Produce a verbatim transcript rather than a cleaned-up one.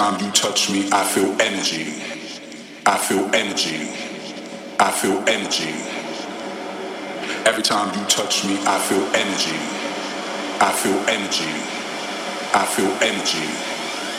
time you touch me, I feel energy. I feel energy. I feel energy. Every time you touch me, I feel energy. I feel energy. I feel energy.